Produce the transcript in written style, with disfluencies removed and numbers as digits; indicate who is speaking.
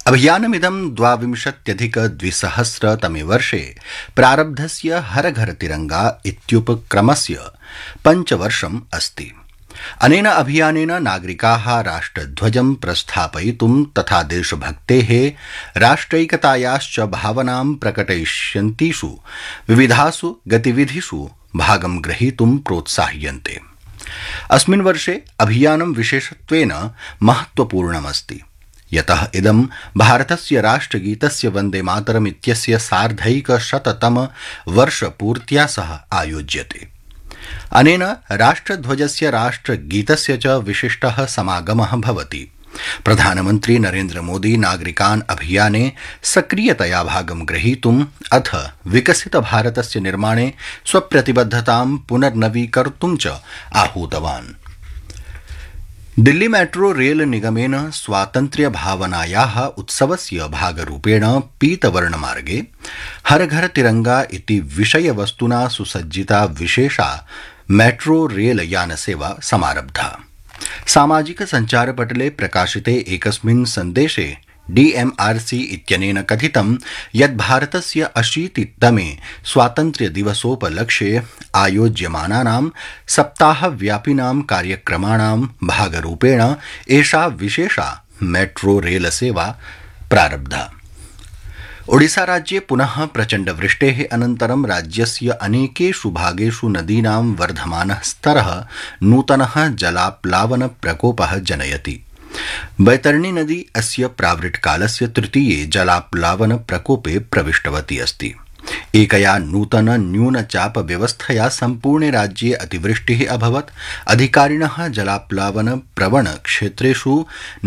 Speaker 1: अभियानमिदं 2020-तमे वर्षे प्रारब्धस्य हर घर तिरंगा इत्युपक्रमस्य पञ्चवर्षम् अस्ति। अनेन अभियानेन नागरिकाः राष्ट्रध्वजं प्रस्थापयितुं तथा देशभक्तेः राष्ट्रैकतायाश्च भावनां प्रकटयिष्यन्तीषु विविधासु गतिविधिषु भागं ग्रहीतुं प्रोत्साह्यन्ते। अस्मिन् वर्षे अभियानं विशेषत्वेन महत्वपूर्णमस्ति, यतः इदं भारतस्य राष्ट्रगीतस्य वन्दे मातरम् इत्यस्य सार्धैकशततम वर्षपूर्त्या सह आयोज्यते। अनेन राष्ट्रध्वजस्य राष्ट्रगीतस्य च विशिष्टः समागमः भवति। प्रधानमन्त्री नरेन्द्र मोदी नागरिकान् अभियाने सक्रियतया भागं ग्रहीतुम् अथ विकसित भारतस्य निर्माणे स्वप्रतिबद्धतां पुनर्नवीकर्तुं च आहूतवान्। दिल्ली मेट्रो रेल निगमेन स्वातन्त्र्य भावनायाः उत्सवस्य भागरूपेण पीतवर्णमार्गे हर घर तिरंगा इति विषयवस्तुना सुसज्जिता विशेषा मेट्रो रेल यानसेवा समारब्धा। सामाजिक सञ्चारपटले प्रकाशिते एकस्मिन् सन्देशे DMRC इत्यनेन कथितं यत् भारतस्य 80तमे स्वातन्त्र्यदिवसोपलक्ष्ये आयोज्यमानानां सप्ताहव्यापिनां कार्यक्रमाणां भागरूपेण एषा विशेषा मेट्रो रेल सेवा प्रारब्धा। ओडिशा राज्ये पुनः प्रचण्डवृष्टेः अनन्तरं राज्यस्य अनेकेषु भागेषु नदीनां वर्धमानः स्तरः नूतनः जलाप्लावन प्रकोपः जनयति। बैतरणी नदी अस्य प्रावृट्कालस्य तृतीये जलाप्लावन प्रकोपे प्रविष्टवती अस्ति। एकया नूतन न्यूनचाप व्यवस्थया सम्पूर्णे राज्ये अतिवृष्टिः अभवत्। अधिकारिणः जलाप्लावन प्रवण क्षेत्रेषु